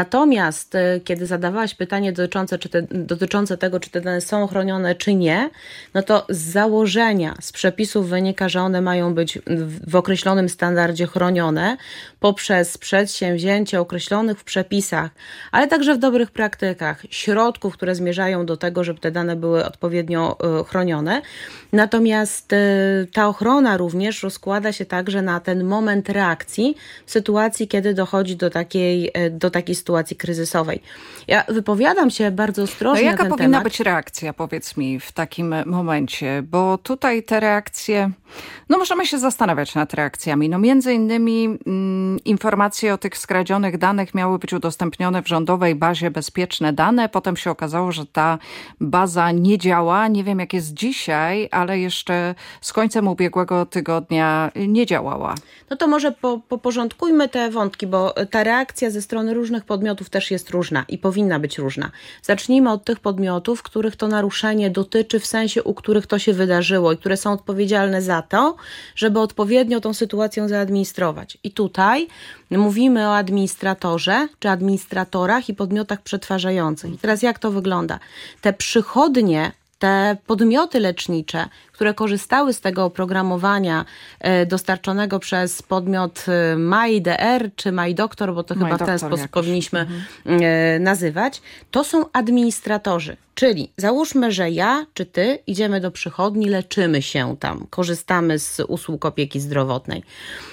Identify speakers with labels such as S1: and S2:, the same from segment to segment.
S1: Natomiast kiedy zadawałaś pytanie dotyczące tego, czy te dane są chronione, czy nie, no to z założenia, z przepisów wynika, że one mają być w określonym standardzie chronione poprzez przedsięwzięcie określonych w przepisach, ale także w dobrych praktykach, środków, które zmierzają do tego, żeby te dane były odpowiednio chronione. Natomiast ta ochrona również rozkłada się także na ten moment reakcji w sytuacji, kiedy dochodzi do takiej sytuacji kryzysowej. Ja wypowiadam się bardzo ostrożnie na ten temat.
S2: Jaka powinna być reakcja, powiedz mi, w takim momencie? Bo tutaj te reakcje, możemy się zastanawiać nad reakcjami. Między innymi informacje o tych skradzionych danych miały być udostępnione w rządowej bazie Bezpieczne Dane. Potem się okazało, że ta baza nie działa. Nie wiem, jak jest dzisiaj, ale jeszcze z końcem ubiegłego tygodnia nie działała.
S1: No to może poporządkujmy te wątki, bo ta reakcja ze strony różnych podmiotów też jest różna i powinna być różna. Zacznijmy od tych podmiotów, których to naruszenie dotyczy, w sensie u których to się wydarzyło i które są odpowiedzialne za to, żeby odpowiednio tą sytuacją zaadministrować. I tutaj mówimy o administratorze czy administratorach i podmiotach przetwarzających. I teraz jak to wygląda? Te przychodnie, te podmioty lecznicze, które korzystały z tego oprogramowania dostarczonego przez podmiot MyDR czy MyDoktor, bo to chyba w ten sposób powinniśmy nazywać, to są administratorzy. Czyli załóżmy, że ja czy ty idziemy do przychodni, leczymy się tam, korzystamy z usług opieki zdrowotnej.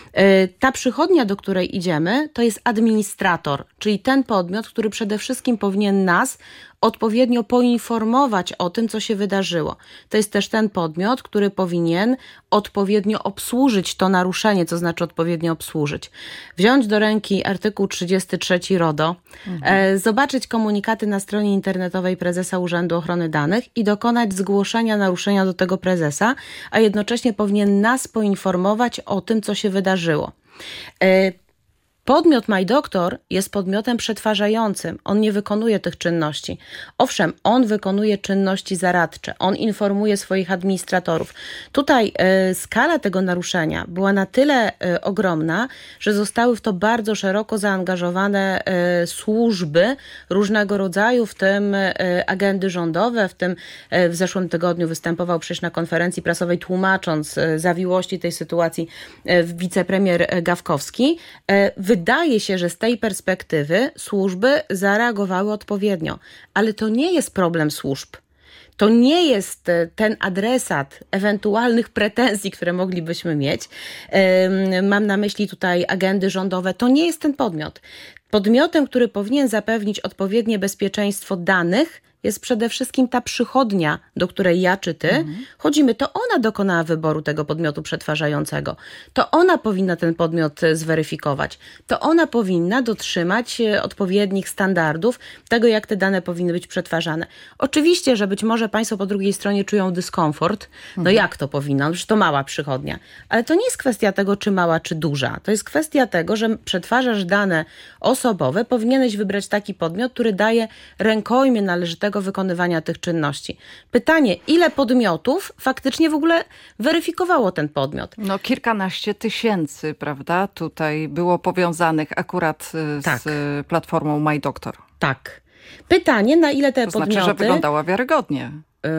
S1: Ta przychodnia, do której idziemy, to jest administrator, czyli ten podmiot, który przede wszystkim powinien nas odpowiednio poinformować o tym, co się wydarzyło. To jest też ten podmiot, który powinien odpowiednio obsłużyć to naruszenie, co znaczy odpowiednio obsłużyć. Wziąć do ręki artykuł 33 RODO, zobaczyć komunikaty na stronie internetowej prezesa Urzędu Ochrony Danych i dokonać zgłoszenia naruszenia do tego prezesa, a jednocześnie powinien nas poinformować o tym, co się wydarzyło. Podmiot MyDoktor jest podmiotem przetwarzającym. On nie wykonuje tych czynności. Owszem, on wykonuje czynności zaradcze. On informuje swoich administratorów. Tutaj skala tego naruszenia była na tyle ogromna, że zostały w to bardzo szeroko zaangażowane służby różnego rodzaju, w tym agendy rządowe. W zeszłym tygodniu występował przecież na konferencji prasowej, tłumacząc zawiłości tej sytuacji wicepremier Gawkowski. Wydaje się, że z tej perspektywy służby zareagowały odpowiednio, ale to nie jest problem służb. To nie jest ten adresat ewentualnych pretensji, które moglibyśmy mieć. Mam na myśli tutaj agendy rządowe. To nie jest ten podmiot. Podmiotem, który powinien zapewnić odpowiednie bezpieczeństwo danych, jest przede wszystkim ta przychodnia, do której ja czy ty chodzimy. To ona dokonała wyboru tego podmiotu przetwarzającego. To ona powinna ten podmiot zweryfikować. To ona powinna dotrzymać odpowiednich standardów tego, jak te dane powinny być przetwarzane. Oczywiście, że być może państwo po drugiej stronie czują dyskomfort. No jak to powinno? Przecież to mała przychodnia. Ale to nie jest kwestia tego, czy mała, czy duża. To jest kwestia tego, że przetwarzasz dane osobowe. Powinieneś wybrać taki podmiot, który daje rękojmię należytego wykonywania tych czynności. Pytanie, ile podmiotów faktycznie w ogóle weryfikowało ten podmiot?
S2: Kilkanaście tysięcy, prawda? Tutaj było powiązanych akurat z platformą MyDoktor.
S1: Tak. Pytanie, na ile te podmioty...
S2: To znaczy, że wyglądała wiarygodnie.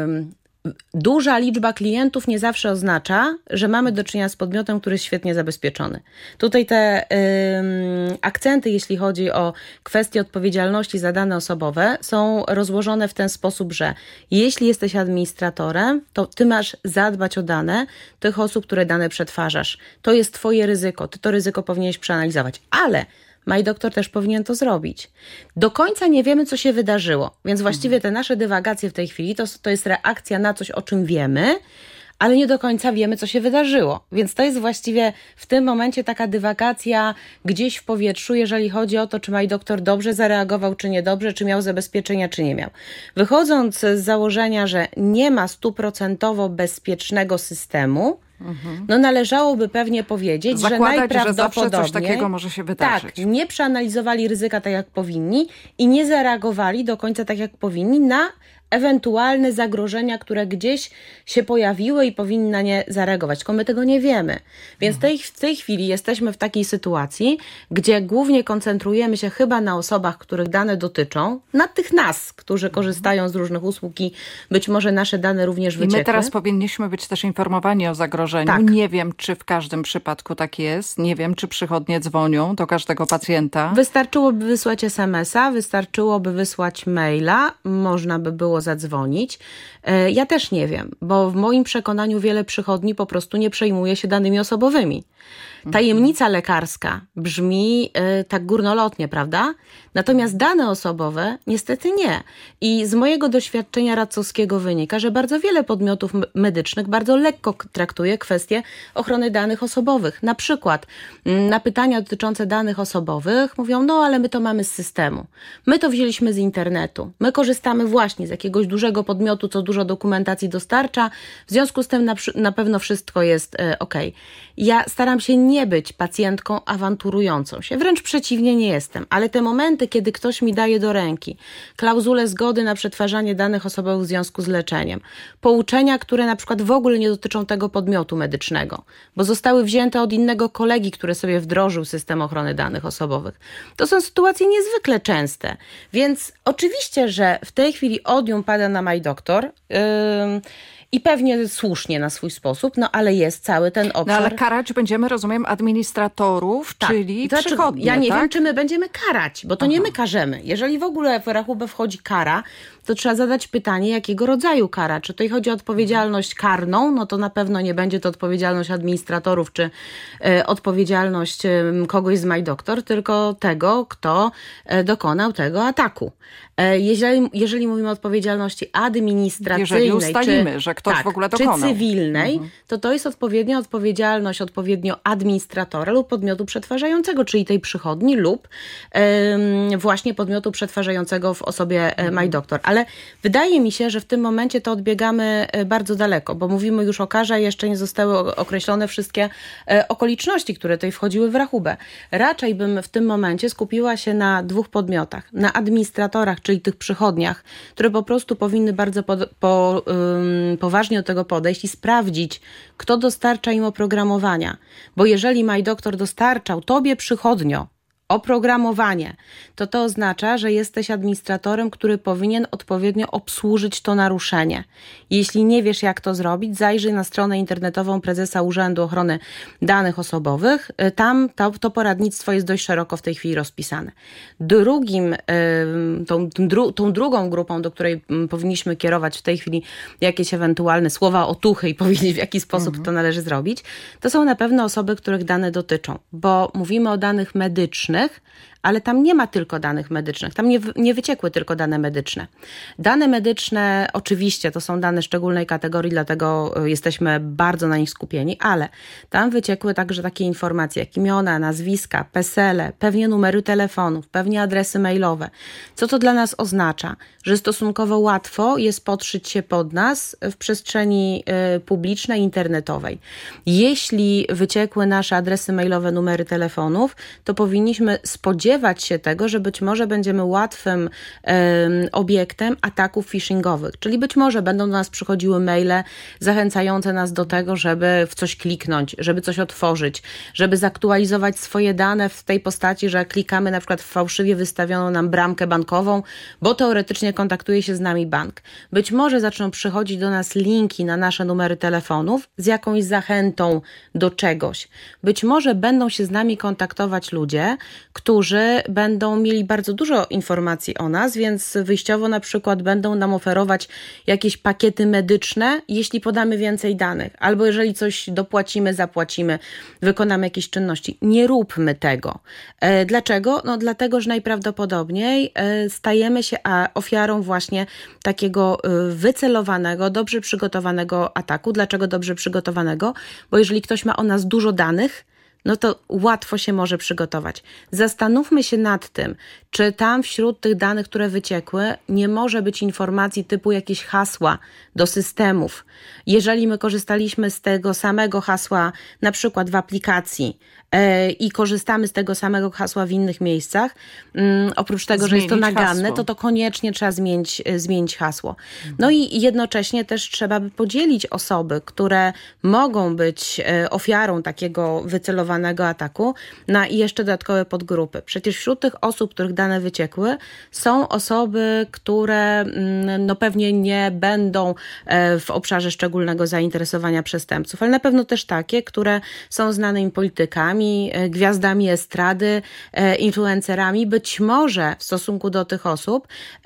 S1: Duża liczba klientów nie zawsze oznacza, że mamy do czynienia z podmiotem, który jest świetnie zabezpieczony. Tutaj te akcenty, jeśli chodzi o kwestie odpowiedzialności za dane osobowe, są rozłożone w ten sposób, że jeśli jesteś administratorem, to ty masz zadbać o dane tych osób, które dane przetwarzasz. To jest twoje ryzyko, ty to ryzyko powinieneś przeanalizować, ale MyDoktor też powinien to zrobić. Do końca nie wiemy, co się wydarzyło, więc właściwie te nasze dywagacje w tej chwili to jest reakcja na coś, o czym wiemy, ale nie do końca wiemy, co się wydarzyło. Więc to jest właściwie w tym momencie taka dywagacja gdzieś w powietrzu, jeżeli chodzi o to, czy MyDoktor dobrze zareagował, czy niedobrze, czy miał zabezpieczenia, czy nie miał. Wychodząc z założenia, że nie ma 100% bezpiecznego systemu, należałoby pewnie powiedzieć, że najprawdopodobniej
S2: że zawsze coś takiego może się wydarzyć.
S1: Tak, nie przeanalizowali ryzyka tak jak powinni i nie zareagowali do końca tak jak powinni na ewentualne zagrożenia, które gdzieś się pojawiły i powinny na nie zareagować. Tylko my tego nie wiemy. Więc w tej chwili jesteśmy w takiej sytuacji, gdzie głównie koncentrujemy się chyba na osobach, których dane dotyczą, na tych nas, którzy korzystają z różnych usług i być może nasze dane również wyciekły.
S2: I my teraz powinniśmy być też informowani o zagrożeniu.
S1: Tak.
S2: Nie wiem, czy w każdym przypadku tak jest. Nie wiem, czy przychodnie dzwonią do każdego pacjenta.
S1: Wystarczyłoby wysłać SMS-a, wystarczyłoby wysłać maila, można by było zadzwonić. Ja też nie wiem, bo w moim przekonaniu wiele przychodni po prostu nie przejmuje się danymi osobowymi. Tajemnica lekarska brzmi tak górnolotnie, prawda? Natomiast dane osobowe niestety nie. I z mojego doświadczenia radcowskiego wynika, że bardzo wiele podmiotów medycznych bardzo lekko traktuje kwestie ochrony danych osobowych. Na przykład na pytania dotyczące danych osobowych mówią, no ale my to mamy z systemu. My to wzięliśmy z internetu. My korzystamy właśnie z jakiegoś dużego podmiotu, co dużo dokumentacji dostarcza. W związku z tym na pewno wszystko jest okej. Ja staram się nie być pacjentką awanturującą się. Wręcz przeciwnie, nie jestem. Ale te momenty, kiedy ktoś mi daje do ręki klauzulę zgody na przetwarzanie danych osobowych w związku z leczeniem, pouczenia, które na przykład w ogóle nie dotyczą tego podmiotu medycznego, bo zostały wzięte od innego kolegi, który sobie wdrożył system ochrony danych osobowych. To są sytuacje niezwykle częste. Więc oczywiście, że w tej chwili odium pada na MyDoktor, i pewnie słusznie na swój sposób, no ale jest cały ten obszar.
S2: No ale karać będziemy, rozumiem, administratorów,
S1: tak.
S2: czyli
S1: Znaczy,
S2: przychodnie,
S1: ja nie
S2: tak?
S1: wiem, czy my będziemy karać, bo to nie my karzemy. Jeżeli w ogóle w rachubę wchodzi kara, to trzeba zadać pytanie, jakiego rodzaju kara. Czy tutaj chodzi o odpowiedzialność karną, no to na pewno nie będzie to odpowiedzialność administratorów, czy odpowiedzialność kogoś z MyDoktor, tylko tego, kto dokonał tego ataku. Jeżeli mówimy o odpowiedzialności administracyjnej,
S2: jeżeli ustalimy, że ktoś w ogóle dokonał,
S1: czy cywilnej, to jest odpowiednio odpowiedzialność administratora lub podmiotu przetwarzającego, czyli tej przychodni lub właśnie podmiotu przetwarzającego w osobie MyDoktor. Ale wydaje mi się, że w tym momencie to odbiegamy bardzo daleko, bo mówimy już o karze, jeszcze nie zostały określone wszystkie okoliczności, które tutaj wchodziły w rachubę. Raczej bym w tym momencie skupiła się na dwóch podmiotach. Na administratorach, czyli tych przychodniach, które po prostu powinny bardzo poważnie do tego podejść i sprawdzić, kto dostarcza im oprogramowania. Bo jeżeli MyDoktor dostarczał tobie, przychodnio, oprogramowanie, to oznacza, że jesteś administratorem, który powinien odpowiednio obsłużyć to naruszenie. Jeśli nie wiesz, jak to zrobić, zajrzyj na stronę internetową prezesa Urzędu Ochrony Danych Osobowych. Tam to poradnictwo jest dość szeroko w tej chwili rozpisane. Tą drugą grupą, do której powinniśmy kierować w tej chwili jakieś ewentualne słowa otuchy i powiedzieć, w jaki sposób to należy zrobić, to są na pewno osoby, których dane dotyczą, bo mówimy o danych medycznych, ale tam nie ma tylko danych medycznych, tam nie wyciekły tylko dane medyczne. Dane medyczne oczywiście to są dane szczególnej kategorii, dlatego jesteśmy bardzo na nich skupieni, ale tam wyciekły także takie informacje jak imiona, nazwiska, PESEL-e, pewnie numery telefonów, pewnie adresy mailowe. Co to dla nas oznacza? Że stosunkowo łatwo jest podszyć się pod nas w przestrzeni publicznej, internetowej. Jeśli wyciekły nasze adresy mailowe, numery telefonów, to powinniśmy spodziewać się tego, że być może będziemy łatwym obiektem ataków phishingowych, czyli być może będą do nas przychodziły maile zachęcające nas do tego, żeby w coś kliknąć, żeby coś otworzyć, żeby zaktualizować swoje dane w tej postaci, że klikamy na przykład w fałszywie wystawioną nam bramkę bankową, bo teoretycznie kontaktuje się z nami bank. Być może zaczną przychodzić do nas linki na nasze numery telefonów z jakąś zachętą do czegoś. Być może będą się z nami kontaktować ludzie, którzy będą mieli bardzo dużo informacji o nas, więc wyjściowo na przykład będą nam oferować jakieś pakiety medyczne, jeśli podamy więcej danych, albo jeżeli coś dopłacimy, zapłacimy, wykonamy jakieś czynności. Nie róbmy tego. Dlaczego? No dlatego, że najprawdopodobniej stajemy się ofiarą właśnie takiego wycelowanego, dobrze przygotowanego ataku. Dlaczego dobrze przygotowanego? Bo jeżeli ktoś ma o nas dużo danych, no to łatwo się może przygotować. Zastanówmy się nad tym, czy tam wśród tych danych, które wyciekły, nie może być informacji typu jakieś hasła do systemów. Jeżeli my korzystaliśmy z tego samego hasła, na przykład w aplikacji, i korzystamy z tego samego hasła w innych miejscach, oprócz tego, że jest to naganne, to koniecznie trzeba zmienić hasło. No i jednocześnie też trzeba by podzielić osoby, które mogą być ofiarą takiego wycelowanego ataku, na jeszcze dodatkowe podgrupy. Przecież wśród tych osób, których dane wyciekły, są osoby, które no pewnie nie będą w obszarze szczególnego zainteresowania przestępców, ale na pewno też takie, które są znanymi politykami, gwiazdami estrady, influencerami. Być może w stosunku do tych osób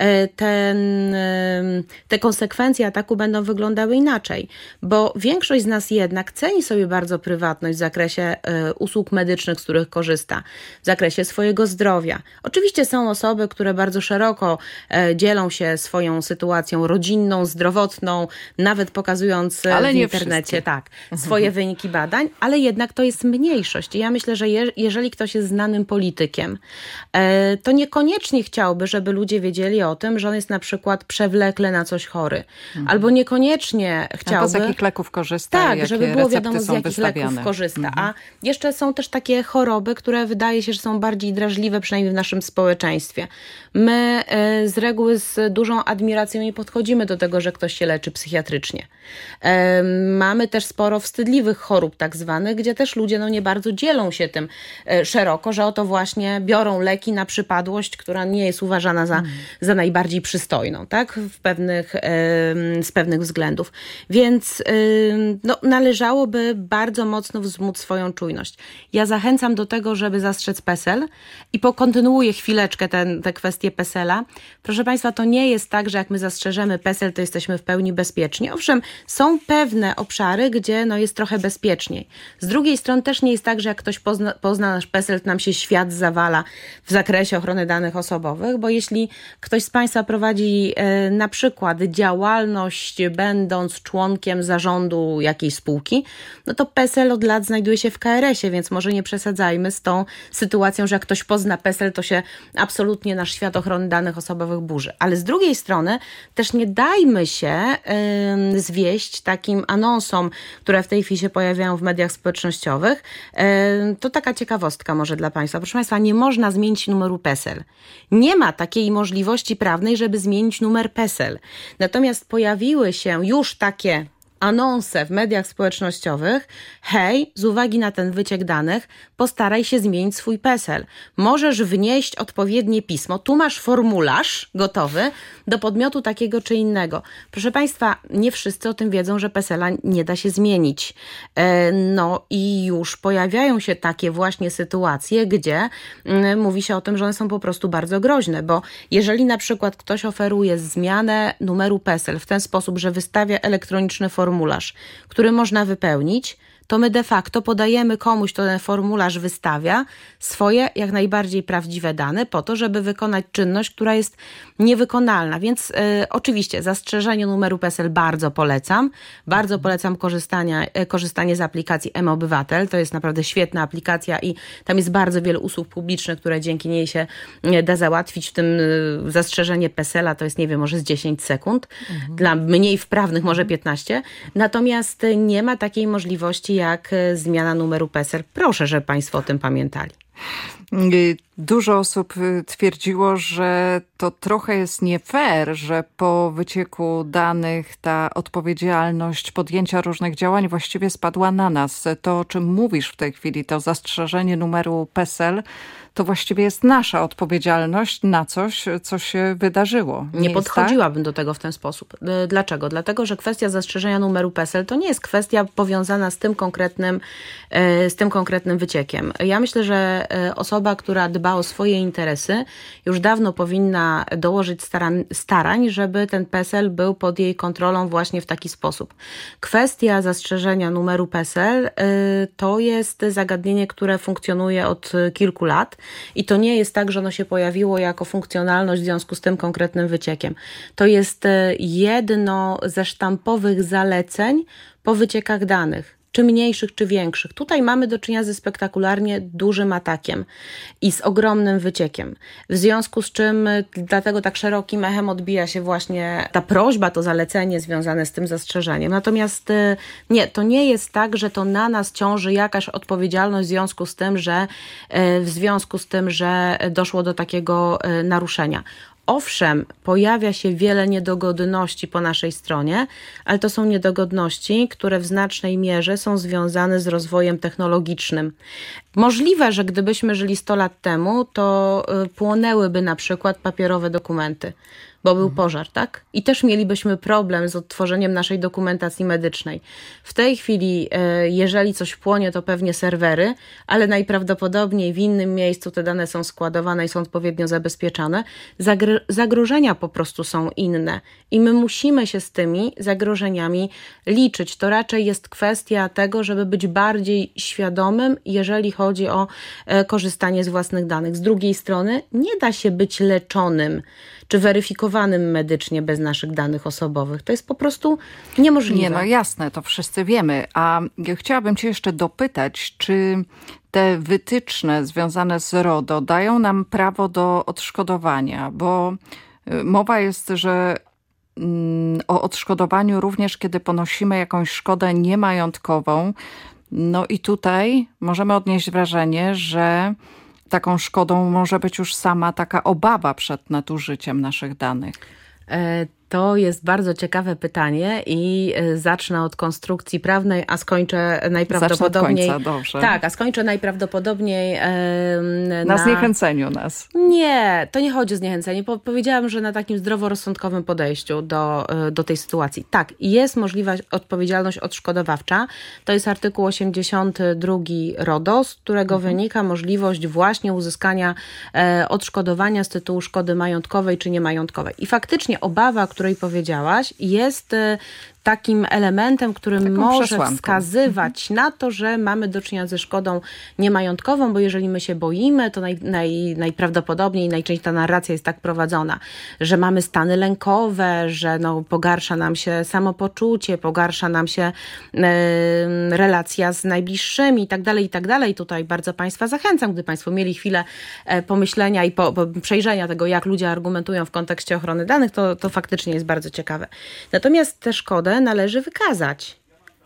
S1: te konsekwencje ataku będą wyglądały inaczej, bo większość z nas jednak ceni sobie bardzo prywatność w zakresie usług medycznych, z których korzysta, w zakresie swojego zdrowia. Oczywiście są osoby, które bardzo szeroko dzielą się swoją sytuacją rodzinną, zdrowotną, nawet pokazując w internecie swoje wyniki badań, ale jednak to jest mniejszość. I ja myślę, że jeżeli ktoś jest znanym politykiem, to niekoniecznie chciałby, żeby ludzie wiedzieli o tym, że on jest na przykład przewlekle na coś chory. Albo niekoniecznie chciałby...
S2: z jakich leków korzysta,
S1: tak, żeby było wiadomo, z jakich leków korzysta. A jeszcze są też takie choroby, które wydaje się, że są bardziej drażliwe, przynajmniej w naszym społeczeństwie. My z reguły z dużą admiracją nie podchodzimy do tego, że ktoś się leczy psychiatrycznie. Mamy też sporo wstydliwych chorób tak zwanych, gdzie też ludzie nie bardzo dzielą się tym szeroko, że oto właśnie biorą leki na przypadłość, która nie jest uważana za najbardziej przystojną, tak? Z pewnych względów. Więc należałoby bardzo mocno wzmóc swoją czujność. Ja zachęcam do tego, żeby zastrzec PESEL i pokontynuuję chwileczkę tę kwestię PESEL-a. Proszę Państwa, to nie jest tak, że jak my zastrzeżemy PESEL, to jesteśmy w pełni bezpieczni. Owszem, są pewne obszary, gdzie jest trochę bezpieczniej. Z drugiej strony też nie jest tak, że jak ktoś pozna nasz PESEL, to nam się świat zawala w zakresie ochrony danych osobowych, bo jeśli ktoś z Państwa prowadzi na przykład działalność, będąc członkiem zarządu jakiejś spółki, no to PESEL od lat znajduje się w KRS-ie, więc może nie przesadzajmy z tą sytuacją, że jak ktoś pozna PESEL, to się absolutnie nasz świat ochrony danych osobowych burzy. Ale z drugiej strony też nie dajmy się zwieść takim anonsom, które w tej chwili się pojawiają w mediach społecznościowych. To taka ciekawostka może dla Państwa. Proszę Państwa, nie można zmienić numeru PESEL. Nie ma takiej możliwości prawnej, żeby zmienić numer PESEL. Natomiast pojawiły się już takie anonse w mediach społecznościowych: hej, z uwagi na ten wyciek danych, postaraj się zmienić swój PESEL. Możesz wnieść odpowiednie pismo. Tu masz formularz gotowy do podmiotu takiego czy innego. Proszę Państwa, nie wszyscy o tym wiedzą, że PESEL-a nie da się zmienić. No i już pojawiają się takie właśnie sytuacje, gdzie mówi się o tym, że one są po prostu bardzo groźne, bo jeżeli na przykład ktoś oferuje zmianę numeru PESEL w ten sposób, że wystawia elektroniczny formularz, który można wypełnić, to my de facto podajemy komuś, kto ten formularz wystawia, swoje jak najbardziej prawdziwe dane po to, żeby wykonać czynność, która jest niewykonalna. Więc oczywiście zastrzeżenie numeru PESEL bardzo polecam. Bardzo polecam korzystanie z aplikacji mObywatel. To jest naprawdę świetna aplikacja i tam jest bardzo wiele usług publicznych, które dzięki niej się da załatwić. W tym zastrzeżenie PESEL-a to jest, nie wiem, może z 10 sekund. Dla mniej wprawnych może 15. Natomiast nie ma takiej możliwości jak zmiana numeru PESEL. Proszę, żeby Państwo o tym pamiętali.
S2: Dużo osób twierdziło, że to trochę jest nie fair, że po wycieku danych ta odpowiedzialność podjęcia różnych działań właściwie spadła na nas. To, o czym mówisz w tej chwili, to zastrzeżenie numeru PESEL, to właściwie jest nasza odpowiedzialność na coś, co się wydarzyło.
S1: Nie podchodziłabym do tego w ten sposób. Dlaczego? Dlatego, że kwestia zastrzeżenia numeru PESEL to nie jest kwestia powiązana z tym konkretnym wyciekiem. Ja myślę, że osoba, która dba o swoje interesy, już dawno powinna dołożyć starań, żeby ten PESEL był pod jej kontrolą właśnie w taki sposób. Kwestia zastrzeżenia numeru PESEL to jest zagadnienie, które funkcjonuje od kilku lat i to nie jest tak, że ono się pojawiło jako funkcjonalność w związku z tym konkretnym wyciekiem. To jest jedno ze sztampowych zaleceń po wyciekach danych. czy mniejszych, czy większych. Tutaj mamy do czynienia ze spektakularnie dużym atakiem i z ogromnym wyciekiem. W związku z czym dlatego tak szerokim echem odbija się właśnie ta prośba, to zalecenie związane z tym zastrzeżeniem. Natomiast nie, to nie jest tak, że to na nas ciąży jakaś odpowiedzialność w związku z tym, że doszło do takiego naruszenia. Owszem, pojawia się wiele niedogodności po naszej stronie, ale to są niedogodności, które w znacznej mierze są związane z rozwojem technologicznym. Możliwe, że gdybyśmy żyli 100 lat temu, to płonęłyby na przykład papierowe dokumenty, bo był pożar, tak? I też mielibyśmy problem z odtworzeniem naszej dokumentacji medycznej. W tej chwili, jeżeli coś płonie, to pewnie serwery, ale najprawdopodobniej w innym miejscu te dane są składowane i są odpowiednio zabezpieczane. Zagrożenia po prostu są inne i my musimy się z tymi zagrożeniami liczyć. To raczej jest kwestia tego, żeby być bardziej świadomym, jeżeli chodzi o korzystanie z własnych danych. Z drugiej strony nie da się być leczonym czy weryfikowanym medycznie bez naszych danych osobowych. To jest po prostu niemożliwe.
S2: Nie, no jasne, to wszyscy wiemy. A chciałabym cię jeszcze dopytać, czy te wytyczne związane z RODO dają nam prawo do odszkodowania? Bo mowa jest, że o odszkodowaniu również, kiedy ponosimy jakąś szkodę niemajątkową. No i tutaj możemy odnieść wrażenie, że taką szkodą może być już sama taka obawa przed nadużyciem naszych danych.
S1: To jest bardzo ciekawe pytanie i zacznę od konstrukcji prawnej, a skończę najprawdopodobniej...
S2: Zacznę od końca, dobrze.
S1: Tak, a skończę najprawdopodobniej
S2: na zniechęceniu nas.
S1: Nie, to nie chodzi o zniechęcenie. Powiedziałam, że na takim zdroworozsądkowym podejściu do tej sytuacji. Tak, jest możliwa odpowiedzialność odszkodowawcza. To jest artykuł 82 RODO, z którego wynika możliwość właśnie uzyskania odszkodowania z tytułu szkody majątkowej czy niemajątkowej. I faktycznie obawa, o której powiedziałaś, jest takim elementem, który może wskazywać na to, że mamy do czynienia ze szkodą niemajątkową, bo jeżeli my się boimy, to najprawdopodobniej, najczęściej ta narracja jest tak prowadzona, że mamy stany lękowe, że pogarsza nam się samopoczucie, pogarsza nam się relacja z najbliższymi i tak dalej, i tak dalej. Tutaj bardzo Państwa zachęcam, gdy Państwo mieli chwilę pomyślenia i przejrzenia tego, jak ludzie argumentują w kontekście ochrony danych, to faktycznie jest bardzo ciekawe. Natomiast tę szkodę należy wykazać.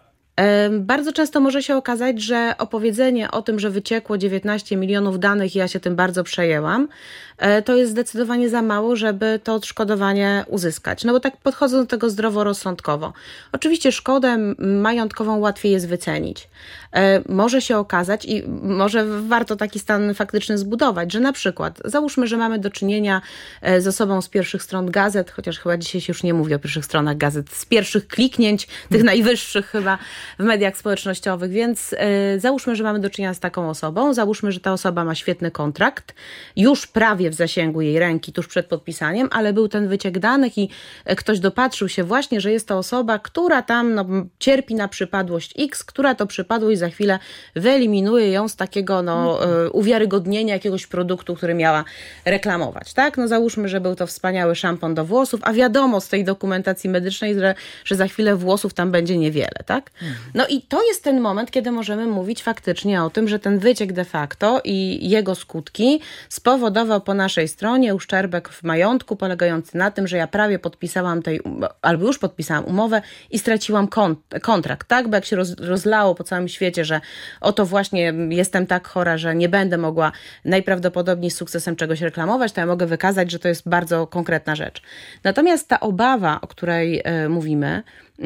S1: Bardzo często może się okazać, że opowiedzenie o tym, że wyciekło 19 milionów danych i ja się tym bardzo przejęłam, to jest zdecydowanie za mało, żeby to odszkodowanie uzyskać. No bo tak podchodzą do tego zdroworozsądkowo. Oczywiście szkodę majątkową łatwiej jest wycenić. Może się okazać i może warto taki stan faktyczny zbudować, że na przykład załóżmy, że mamy do czynienia z osobą z pierwszych stron gazet, chociaż chyba dzisiaj się już nie mówi o pierwszych stronach gazet, z pierwszych kliknięć, tych najwyższych chyba w mediach społecznościowych, więc załóżmy, że mamy do czynienia z taką osobą, załóżmy, że ta osoba ma świetny kontrakt, już prawie w zasięgu jej ręki, tuż przed podpisaniem, ale był ten wyciek danych i ktoś dopatrzył się właśnie, że jest to osoba, która tam cierpi na przypadłość X, która to przypadłość za chwilę wyeliminuje ją z takiego uwiarygodnienia jakiegoś produktu, który miała reklamować, tak? Załóżmy, że był to wspaniały szampon do włosów, a wiadomo z tej dokumentacji medycznej, że za chwilę włosów tam będzie niewiele, tak? I to jest ten moment, kiedy możemy mówić faktycznie o tym, że ten wyciek de facto i jego skutki spowodował po naszej stronie uszczerbek w majątku polegający na tym, że ja prawie podpisałam albo już podpisałam umowę i straciłam kontrakt, tak? Bo jak się rozlało po całym świecie, że oto właśnie jestem tak chora, że nie będę mogła najprawdopodobniej z sukcesem czegoś reklamować, to ja mogę wykazać, że to jest bardzo konkretna rzecz. Natomiast ta obawa, o której mówimy,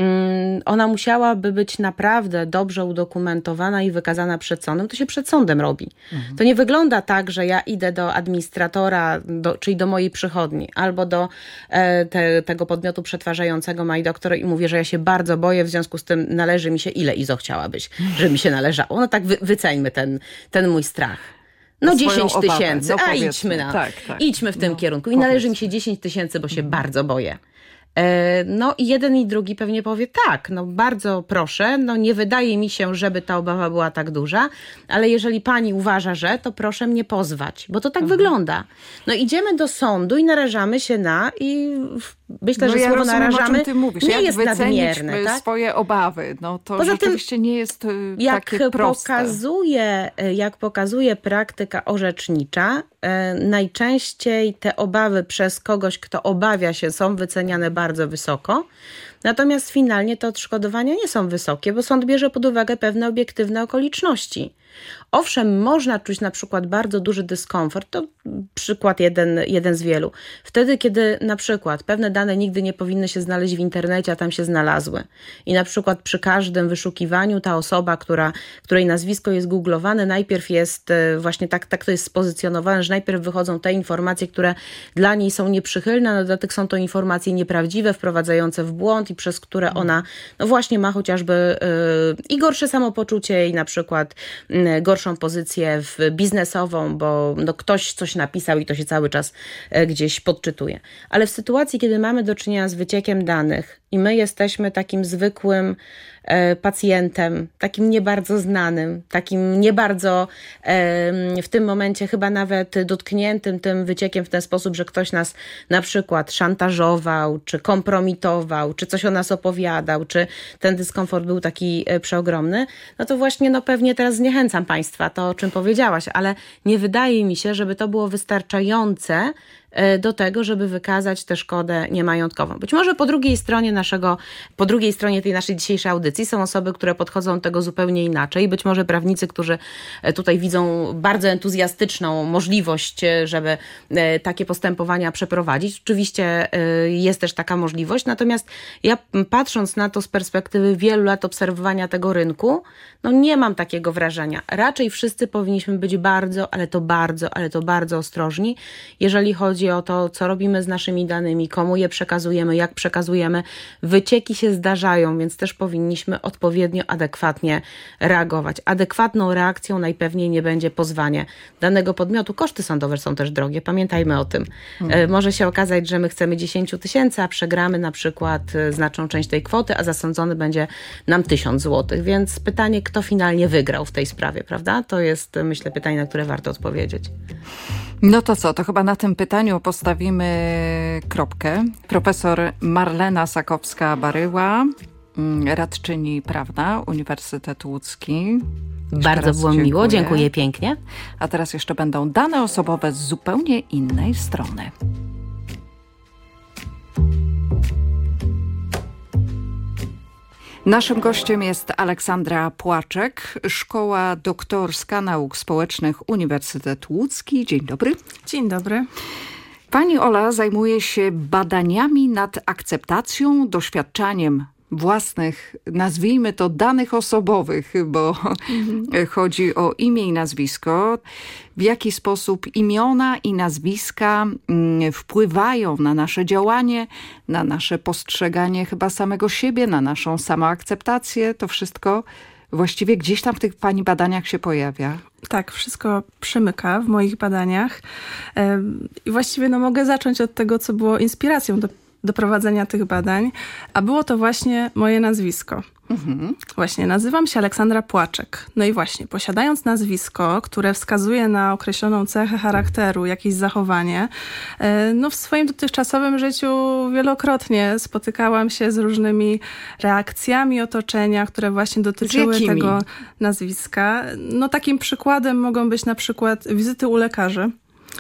S1: ona musiałaby być naprawdę dobrze udokumentowana i wykazana przed sądem. To się przed sądem robi. To nie wygląda tak, że ja idę do administratora, czyli do mojej przychodni, albo do tego podmiotu przetwarzającego MyDoctor i mówię, że ja się bardzo boję, w związku z tym należy mi się, ile IZO chciałabyś, żeby mi się należało. Tak wyceńmy ten mój strach. 10 tysięcy, idźmy w tym kierunku. I należy mi się 10 tysięcy, bo się bardzo boję. I jeden i drugi pewnie powie tak, bardzo proszę, nie wydaje mi się, żeby ta obawa była tak duża, ale jeżeli pani uważa, że, to proszę mnie pozwać, bo to tak wygląda. Idziemy do sądu i narażamy się myślę, że słowo narażamy
S2: o czym ty mówisz.
S1: nie jest nadmierne. Tak?
S2: Swoje obawy. No to poza rzeczywiście nie jest takie proste.
S1: Jak pokazuje praktyka orzecznicza, najczęściej te obawy przez kogoś, kto obawia się, są wyceniane bardzo wysoko. Natomiast finalnie te odszkodowania nie są wysokie, bo sąd bierze pod uwagę pewne obiektywne okoliczności. Owszem, można czuć na przykład bardzo duży dyskomfort, to przykład jeden z wielu. Wtedy, kiedy na przykład pewne dane nigdy nie powinny się znaleźć w internecie, a tam się znalazły. I na przykład przy każdym wyszukiwaniu ta osoba, której nazwisko jest googlowane, najpierw jest właśnie tak to jest spozycjonowane, że najpierw wychodzą te informacje, które dla niej są nieprzychylne, no dodatek są to informacje nieprawdziwe, wprowadzające w błąd i przez które ona no właśnie ma chociażby i gorsze samopoczucie i na przykład gorszą pozycję biznesową, bo no ktoś coś napisał i to się cały czas gdzieś podczytuje. Ale w sytuacji, kiedy mamy do czynienia z wyciekiem danych i my jesteśmy takim zwykłym pacjentem, takim nie bardzo znanym, takim nie bardzo w tym momencie chyba nawet dotkniętym tym wyciekiem w ten sposób, że ktoś nas na przykład szantażował, czy kompromitował, czy coś o nas opowiadał, czy ten dyskomfort był taki przeogromny, no to właśnie no pewnie teraz zniechęcam Państwa, to o czym powiedziałaś, ale nie wydaje mi się, żeby to było wystarczające do tego, żeby wykazać tę szkodę niemajątkową. Być może po drugiej stronie tej naszej dzisiejszej audycji są osoby, które podchodzą do tego zupełnie inaczej. Być może prawnicy, którzy tutaj widzą bardzo entuzjastyczną możliwość, żeby takie postępowania przeprowadzić. Oczywiście jest też taka możliwość, natomiast ja patrząc na to z perspektywy wielu lat obserwowania tego rynku, no nie mam takiego wrażenia. Raczej wszyscy powinniśmy być bardzo, ale to bardzo ostrożni, jeżeli chodzi o to, co robimy z naszymi danymi, komu je przekazujemy, jak przekazujemy. Wycieki się zdarzają, więc też powinniśmy odpowiednio, adekwatnie reagować. Adekwatną reakcją najpewniej nie będzie pozwanie danego podmiotu. Koszty sądowe są też drogie, pamiętajmy o tym. Może się okazać, że my chcemy 10 000, a przegramy na przykład znaczną część tej kwoty, a zasądzony będzie nam 1000 zł. Więc pytanie, kto finalnie wygrał w tej sprawie, prawda? To jest, myślę, pytanie, na które warto odpowiedzieć.
S2: No to co, to chyba na tym pytaniu postawimy kropkę. Profesor Marlena Sakowska-Baryła, radczyni prawna, Uniwersytet Łódzki.
S1: Bardzo było miło, dziękuję pięknie.
S2: A teraz jeszcze będą dane osobowe z zupełnie innej strony. Naszym gościem jest Aleksandra Płaczek, Szkoła Doktorska Nauk Społecznych Uniwersytet Łódzki. Dzień dobry.
S3: Dzień dobry.
S2: Pani Ola zajmuje się badaniami nad akceptacją, doświadczaniem własnych, nazwijmy to, danych osobowych, bo chodzi o imię i nazwisko. W jaki sposób imiona i nazwiska wpływają na nasze działanie, na nasze postrzeganie chyba samego siebie, na naszą samoakceptację. To wszystko właściwie gdzieś tam w tych pani badaniach się pojawia.
S3: Tak, wszystko przemyka w moich badaniach. I właściwie mogę zacząć od tego, co było inspiracją do prowadzenia tych badań, a było to właśnie moje nazwisko. Właśnie, nazywam się Aleksandra Płaczek. No i właśnie, posiadając nazwisko, które wskazuje na określoną cechę charakteru, jakieś zachowanie, no w swoim dotychczasowym życiu wielokrotnie spotykałam się z różnymi reakcjami otoczenia, które właśnie dotyczyły tego nazwiska. No takim przykładem mogą być na przykład wizyty u lekarzy.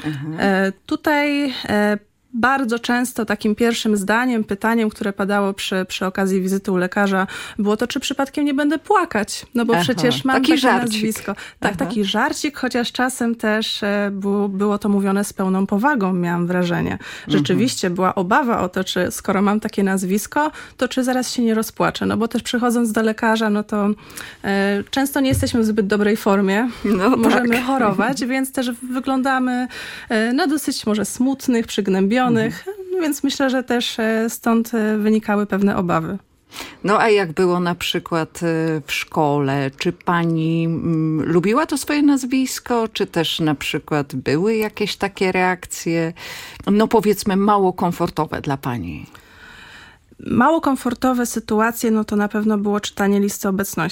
S3: Tutaj bardzo często takim pierwszym zdaniem, pytaniem, które padało przy okazji wizyty u lekarza, było to, czy przypadkiem nie będę płakać. No bo przecież mam takie nazwisko. Tak, taki żarcik, chociaż czasem też było to mówione z pełną powagą, miałam wrażenie. Rzeczywiście była obawa o to, czy skoro mam takie nazwisko, to czy zaraz się nie rozpłaczę. No bo też przychodząc do lekarza, no to często nie jesteśmy w zbyt dobrej formie. No, możemy chorować, więc też wyglądamy na dosyć może smutnych, przygnębionych. No więc myślę, że też stąd wynikały pewne obawy.
S2: No a jak było na przykład w szkole? Czy pani lubiła to swoje nazwisko? Czy też na przykład były jakieś takie reakcje, no powiedzmy mało komfortowe dla pani?
S3: Mało komfortowe sytuacje, no to na pewno było czytanie listy obecności.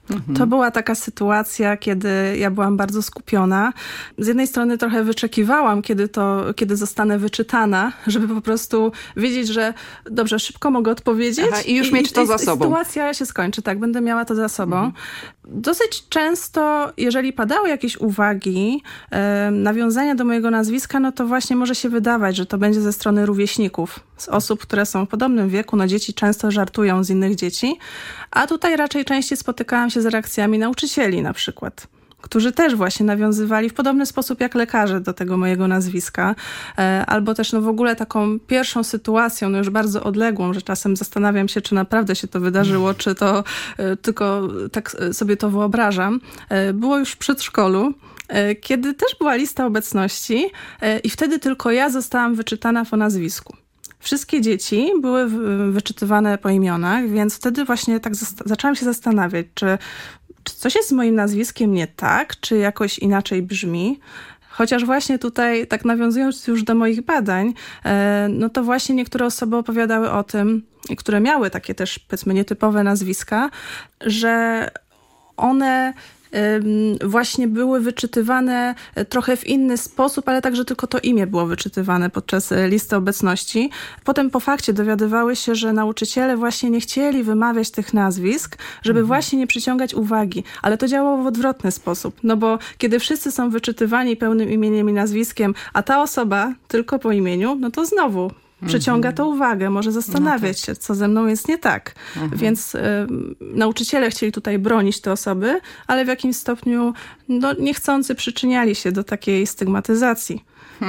S3: To była taka sytuacja, kiedy ja byłam bardzo skupiona. Z jednej strony trochę wyczekiwałam, kiedy zostanę wyczytana, żeby po prostu wiedzieć, że dobrze, szybko mogę odpowiedzieć.
S2: I już mieć to za sobą.
S3: Sytuacja się skończy, tak, będę miała to za sobą. Dosyć często, jeżeli padały jakieś uwagi, nawiązania do mojego nazwiska, no to właśnie może się wydawać, że to będzie ze strony rówieśników, z osób, które są w podobnym wieku. No dzieci często żartują z innych dzieci, a tutaj raczej częściej spotykałam się z reakcjami nauczycieli na przykład, którzy też właśnie nawiązywali w podobny sposób jak lekarze do tego mojego nazwiska. Albo też w ogóle taką pierwszą sytuacją, już bardzo odległą, że czasem zastanawiam się, czy naprawdę się to wydarzyło, czy to tylko tak sobie to wyobrażam. Było już w przedszkolu, kiedy też była lista obecności i wtedy tylko ja zostałam wyczytana po nazwisku. Wszystkie dzieci były wyczytywane po imionach, więc wtedy właśnie tak zaczęłam się zastanawiać, czy coś jest z moim nazwiskiem nie tak, czy jakoś inaczej brzmi. Chociaż właśnie tutaj, tak nawiązując już do moich badań, no to właśnie niektóre osoby opowiadały o tym, które miały takie też, powiedzmy, nietypowe nazwiska, że one właśnie były wyczytywane trochę w inny sposób, ale także tylko to imię było wyczytywane podczas listy obecności. Potem po fakcie dowiadywały się, że nauczyciele właśnie nie chcieli wymawiać tych nazwisk, żeby właśnie nie przyciągać uwagi. Ale to działało w odwrotny sposób. No bo kiedy wszyscy są wyczytywani pełnym imieniem i nazwiskiem, a ta osoba tylko po imieniu, no to znowu przyciąga to uwagę, może zastanawiać się, co ze mną jest nie tak. Więc nauczyciele chcieli tutaj bronić te osoby, ale w jakimś stopniu niechcący przyczyniali się do takiej stygmatyzacji.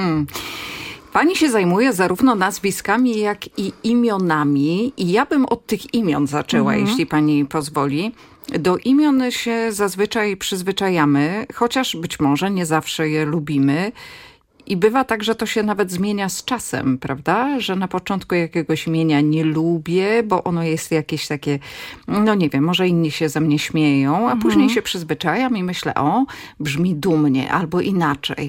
S2: Pani się zajmuje zarówno nazwiskami, jak i imionami. I ja bym od tych imion zaczęła, jeśli pani pozwoli. Do imion się zazwyczaj przyzwyczajamy, chociaż być może nie zawsze je lubimy. I bywa tak, że to się nawet zmienia z czasem, prawda? Że na początku jakiegoś imienia nie lubię, bo ono jest jakieś takie, no nie wiem, może inni się ze mnie śmieją, a później się przyzwyczajam i myślę, brzmi dumnie albo inaczej.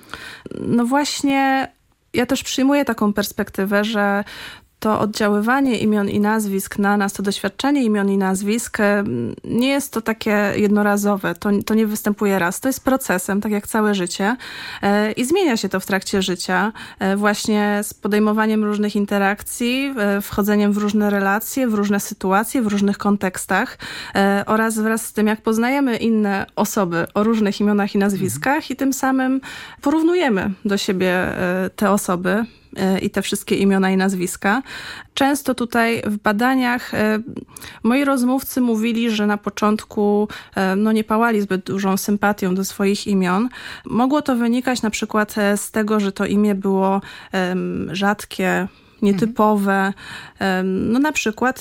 S3: No właśnie, ja też przyjmuję taką perspektywę, że to oddziaływanie imion i nazwisk na nas, to doświadczenie imion i nazwisk nie jest to takie jednorazowe, to nie występuje raz. To jest procesem, tak jak całe życie i zmienia się to w trakcie życia właśnie z podejmowaniem różnych interakcji, wchodzeniem w różne relacje, w różne sytuacje, w różnych kontekstach oraz wraz z tym, jak poznajemy inne osoby o różnych imionach i nazwiskach i tym samym porównujemy do siebie te osoby i te wszystkie imiona i nazwiska. Często tutaj w badaniach moi rozmówcy mówili, że na początku nie pałali zbyt dużą sympatią do swoich imion. Mogło to wynikać na przykład z tego, że to imię było rzadkie, nietypowe. No na przykład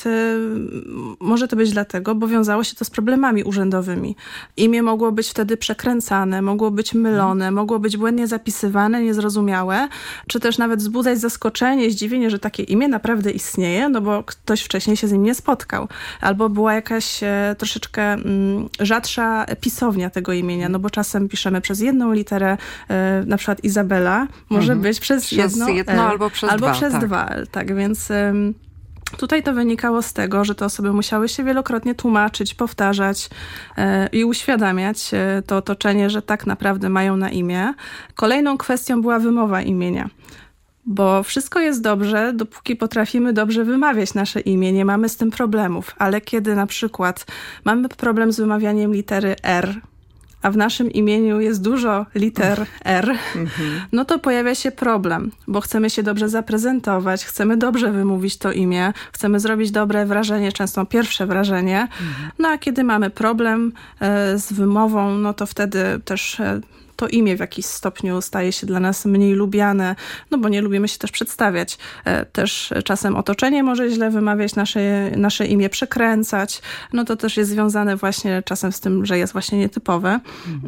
S3: może to być dlatego, bo wiązało się to z problemami urzędowymi. Imię mogło być wtedy przekręcane, mogło być mylone, mogło być błędnie zapisywane, niezrozumiałe, czy też nawet wzbudzać zaskoczenie, zdziwienie, że takie imię naprawdę istnieje, no bo ktoś wcześniej się z nim nie spotkał. Albo była jakaś troszeczkę rzadsza pisownia tego imienia, no bo czasem piszemy przez jedną literę, na przykład Izabela, może być przez jedno
S2: albo przez dwa.
S3: Tak, więc tutaj to wynikało z tego, że te osoby musiały się wielokrotnie tłumaczyć, powtarzać i uświadamiać to otoczenie, że tak naprawdę mają na imię. Kolejną kwestią była wymowa imienia. Bo wszystko jest dobrze, dopóki potrafimy dobrze wymawiać nasze imię, nie mamy z tym problemów. Ale kiedy na przykład mamy problem z wymawianiem litery R, a w naszym imieniu jest dużo liter R, no to pojawia się problem, bo chcemy się dobrze zaprezentować, chcemy dobrze wymówić to imię, chcemy zrobić dobre wrażenie, często pierwsze wrażenie. No a kiedy mamy problem z wymową, no to wtedy też to imię w jakiś stopniu staje się dla nas mniej lubiane, no bo nie lubimy się też przedstawiać. Też czasem otoczenie może źle wymawiać nasze imię, przekręcać. No to też jest związane właśnie czasem z tym, że jest właśnie nietypowe.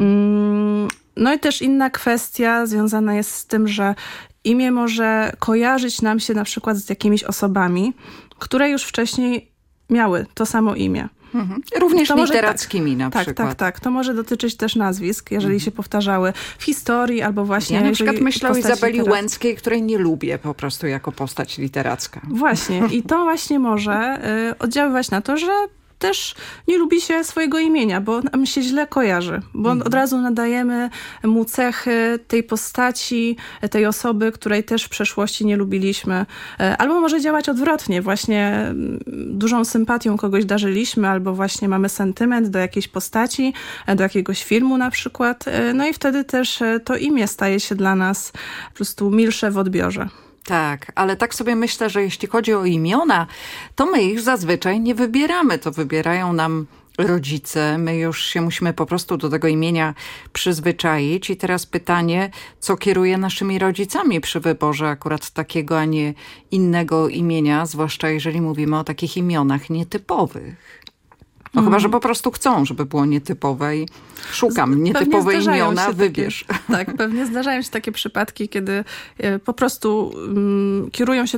S3: No i też inna kwestia związana jest z tym, że imię może kojarzyć nam się na przykład z jakimiś osobami, które już wcześniej miały to samo imię.
S2: Również literackimi na przykład.
S3: Tak. To może dotyczyć też nazwisk, jeżeli się powtarzały w historii albo właśnie...
S2: Ja na przykład myślę o Izabeli Łęckiej, której nie lubię po prostu jako postać literacka.
S3: Właśnie. I to właśnie może oddziaływać na to, że też nie lubi się swojego imienia, bo nam się źle kojarzy, bo od razu nadajemy mu cechy tej postaci, tej osoby, której też w przeszłości nie lubiliśmy. Albo może działać odwrotnie, właśnie dużą sympatią kogoś darzyliśmy, albo właśnie mamy sentyment do jakiejś postaci, do jakiegoś filmu na przykład. No i wtedy też to imię staje się dla nas po prostu milsze w odbiorze.
S2: Tak, ale tak sobie myślę, że jeśli chodzi o imiona, to my ich zazwyczaj nie wybieramy. To wybierają nam rodzice. My już się musimy po prostu do tego imienia przyzwyczaić. I teraz pytanie, co kieruje naszymi rodzicami przy wyborze akurat takiego, a nie innego imienia, zwłaszcza jeżeli mówimy o takich imionach nietypowych. No chyba, że po prostu chcą, żeby było nietypowe i szukam nietypowe imiona, wybierz.
S3: Tak, pewnie zdarzają się takie przypadki, kiedy po prostu kierują się